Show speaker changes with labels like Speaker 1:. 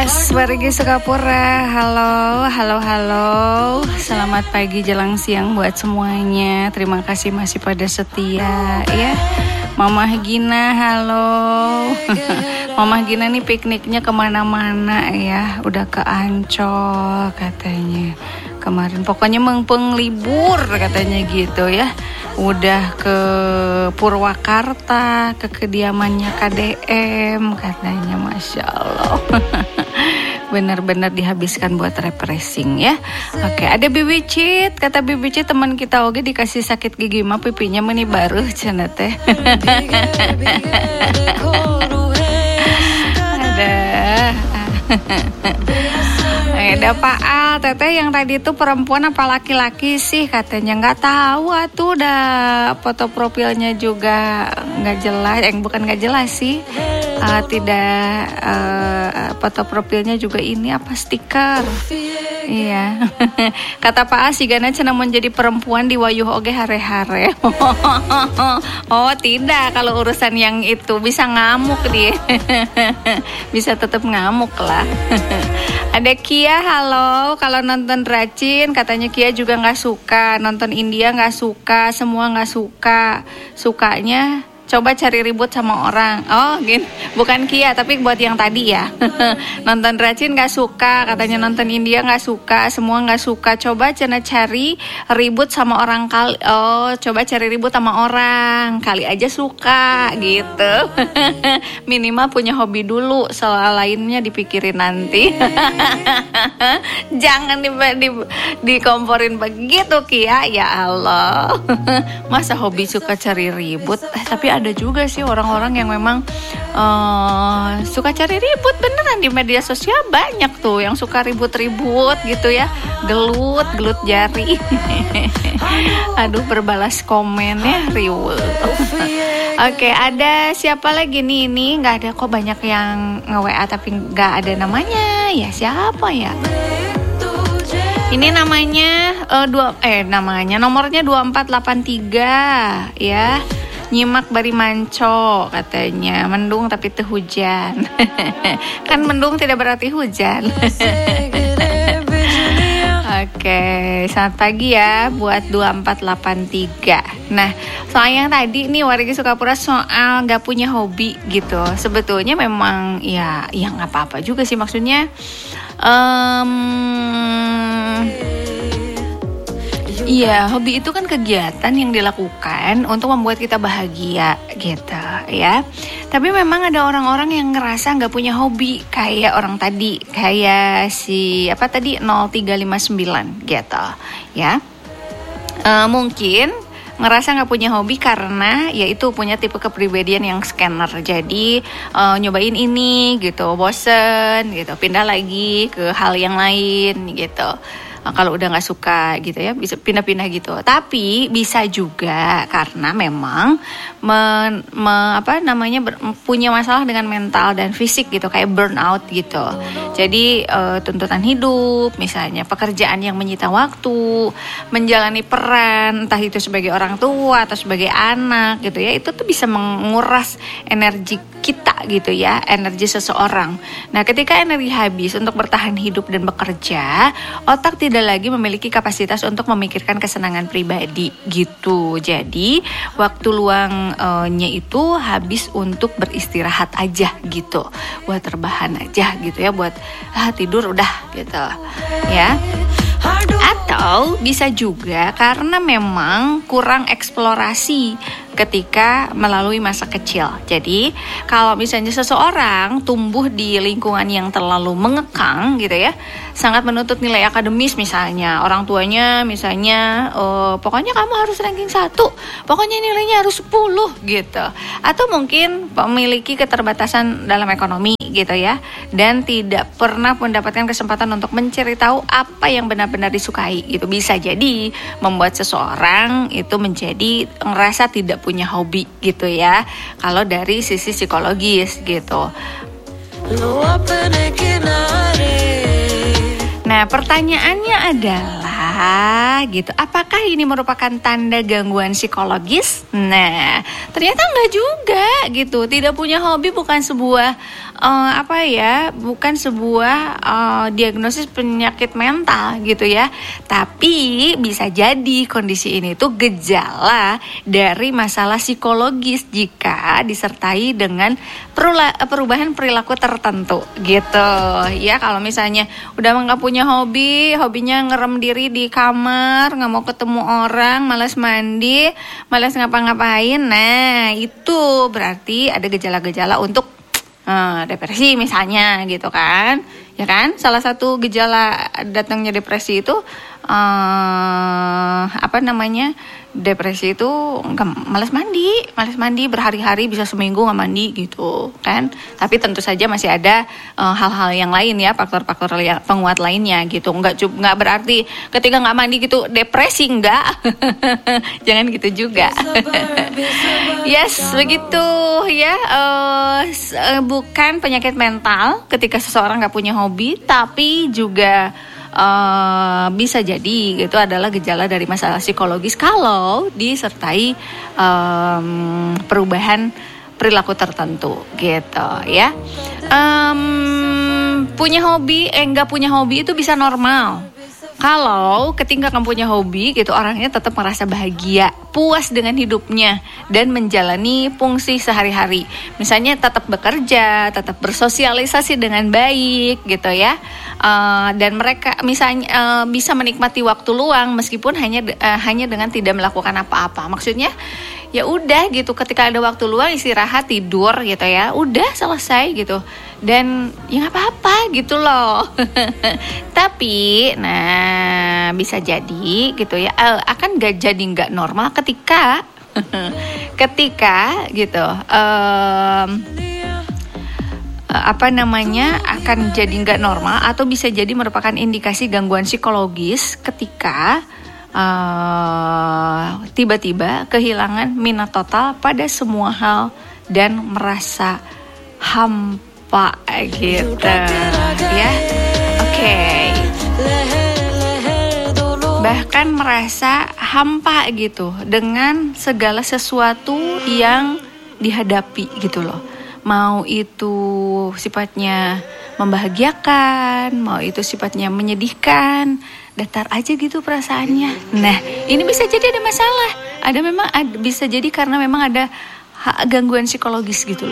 Speaker 1: Yes, wargi Sukapura. Halo. Selamat pagi jelang siang buat semuanya. Terima kasih masih pada setia ya. Mama Gina, halo. Mama Gina nih pikniknya kemana-mana ya. Udah ke Ancol katanya kemarin. Pokoknya mengpeng libur katanya gitu ya. Udah ke Purwakarta, ke kediamannya KDM katanya, Masya Allah. Benar-benar dihabiskan buat refreshing ya. Oke, ada Bibicit. Kata Bibicit teman kita oge dikasih sakit gigi mah pipinya meni baru cenah teh. Ada Pak Al, teteh yang tadi itu perempuan apa laki-laki sih katanya, nggak tahu atuh, udah foto profilnya juga nggak jelas, bukan nggak jelas sih, tidak foto profilnya juga ini apa stiker. Iya. Kata Pak A sigana cenah menjadi perempuan di wayuh oge hare-hare. Oh, tidak, kalau urusan yang itu bisa ngamuk dia. Bisa tetap ngamuk lah. Ada Kia, halo. Kalau nonton Racin katanya Kia juga nggak suka, nonton India nggak suka, semua nggak suka. Sukanya coba cari ribut sama orang. Oh, gini. Bukan Kia, tapi buat yang tadi ya. Nonton Racin gak suka, katanya nonton India gak suka, semua gak suka. Coba cari ribut sama orang kali. Oh, coba cari ribut sama orang, kali aja suka gitu. Minimal punya hobi dulu, soal lainnya dipikirin nanti. Jangan dikomporin begitu Kia, ya Allah. Masa hobi suka cari ribut? Tapi ada juga sih orang-orang yang memang suka cari ribut beneran di media sosial, banyak tuh yang suka ribut-ribut gitu ya, gelut jari. Aduh, berbalas komen ya, riweuh. Oke, ada siapa lagi nih? Ini nggak ada kok, banyak yang nge-WA tapi nggak ada namanya. Ya siapa ya? Ini namanya nomornya 2483 ya. Nyimak bari manco katanya, mendung tapi teu hujan. Kan mendung tidak berarti hujan. Oke, selamat pagi ya buat 2483. Nah, soal yang tadi nih warga Sukapura soal gak punya hobi gitu. Sebetulnya memang ya gak apa-apa juga sih, maksudnya iya, hobi itu kan kegiatan yang dilakukan untuk membuat kita bahagia gitu ya. Tapi memang ada orang-orang yang ngerasa gak punya hobi, kayak orang tadi, kayak si 0359 gitu ya. Mungkin ngerasa gak punya hobi karena yaitu punya tipe kepribadian yang scanner. Jadi nyobain ini gitu, bosen gitu, pindah lagi ke hal yang lain gitu. Kalau udah nggak suka gitu ya, bisa pindah-pindah gitu. Tapi bisa juga karena memang punya masalah dengan mental dan fisik gitu, kayak burnout gitu. Jadi tuntutan hidup, misalnya pekerjaan yang menyita waktu, menjalani peran entah itu sebagai orang tua atau sebagai anak gitu ya, itu tuh bisa menguras energi kita gitu ya, energi seseorang. Nah, ketika energi habis untuk bertahan hidup dan bekerja, otak tidak lagi memiliki kapasitas untuk memikirkan kesenangan pribadi gitu. Jadi waktu luangnya itu habis untuk beristirahat aja gitu, buat rebahan aja gitu ya, buat tidur udah gitu ya. Atau bisa juga karena memang kurang eksplorasi ketika melalui masa kecil. Jadi kalau misalnya seseorang tumbuh di lingkungan yang terlalu mengekang gitu ya, sangat menuntut nilai akademis misalnya, orang tuanya misalnya pokoknya kamu harus ranking 1, pokoknya nilainya harus 10 gitu. Atau mungkin memiliki keterbatasan dalam ekonomi gitu ya, dan tidak pernah mendapatkan kesempatan untuk mencari tahu apa yang benar-benar disukai gitu. Bisa jadi membuat seseorang itu menjadi ngerasa tidak punya hobi gitu ya, kalau dari sisi psikologis gitu. Nah, pertanyaannya adalah gitu, apakah ini merupakan tanda gangguan psikologis? Nah, ternyata enggak juga gitu. Tidak punya hobi bukan sebuah bukan sebuah diagnosis penyakit mental gitu ya. Tapi bisa jadi kondisi ini tuh gejala dari masalah psikologis jika disertai dengan perubahan perilaku tertentu gitu ya. Kalau misalnya udah nggak punya hobinya ngerem diri di kamar, nggak mau ketemu orang, malas mandi, malas ngapa-ngapain, nah itu berarti ada gejala-gejala untuk depresi misalnya gitu kan, ya kan? Salah satu gejala datangnya depresi itu depresi itu malas mandi berhari-hari, bisa seminggu nggak mandi gitu kan. Tapi tentu saja masih ada hal-hal yang lain ya, faktor-faktor penguat lainnya gitu. Nggak berarti ketika nggak mandi gitu depresi, enggak. Jangan gitu juga. Yes, begitu ya. Bukan penyakit mental ketika seseorang nggak punya hobi, tapi juga bisa jadi itu adalah gejala dari masalah psikologis kalau disertai perubahan perilaku tertentu gitu ya. Nggak punya hobi itu bisa normal. Kalau ketika kamu punya hobi gitu, orangnya tetap merasa bahagia, puas dengan hidupnya, dan menjalani fungsi sehari-hari. Misalnya tetap bekerja, tetap bersosialisasi dengan baik gitu ya. Dan mereka misalnya bisa menikmati waktu luang meskipun hanya dengan tidak melakukan apa-apa. Maksudnya ya udah gitu, ketika ada waktu luang istirahat, tidur gitu ya, udah selesai gitu. Dan ya nggak apa-apa gitu loh. Tapi bisa jadi gitu ya, akan nggak normal ketika gitu akan jadi nggak normal, atau bisa jadi merupakan indikasi gangguan psikologis ketika tiba-tiba kehilangan minat total pada semua hal dan merasa hampa gitu ya. Oke. Bahkan merasa hampa gitu dengan segala sesuatu yang dihadapi gitu loh. Mau itu sifatnya membahagiakan, mau itu sifatnya menyedihkan, datar aja gitu perasaannya. Nah, ini bisa jadi ada masalah. Bisa jadi karena memang ada gangguan psikologis gitu loh.